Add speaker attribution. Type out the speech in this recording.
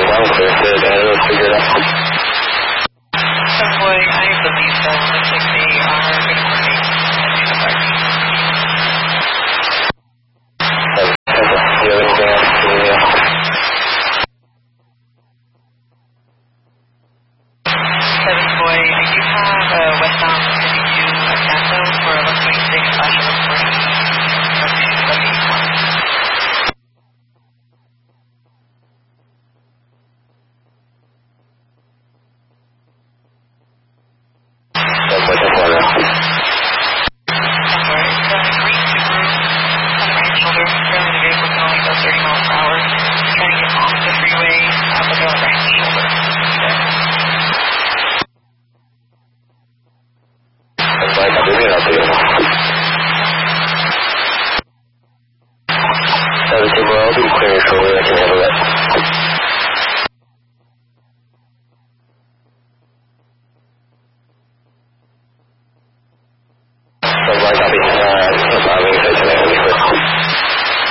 Speaker 1: I'm clear. Good. I will figure it out.
Speaker 2: Convoy, I believe so. Looks like they are going to coordinate heading to the park.
Speaker 1: Do you have anything else?
Speaker 2: Convoy, I do have a westbound 52 Acaso for 1126/1140.
Speaker 1: I'll be clear shortly. I can have a